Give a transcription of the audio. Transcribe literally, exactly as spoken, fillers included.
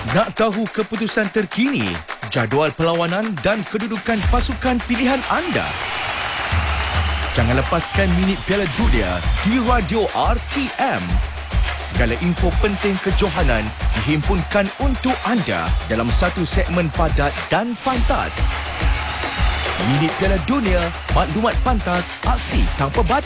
Nak tahu keputusan terkini, jadual perlawanan dan kedudukan pasukan pilihan anda? Jangan lepaskan minit Piala Dunia di Radio R T M. Segala info penting kejohanan dihimpunkan untuk anda dalam satu segmen padat dan pantas. Minit Piala Dunia, maklumat pantas, aksi tanpa batas.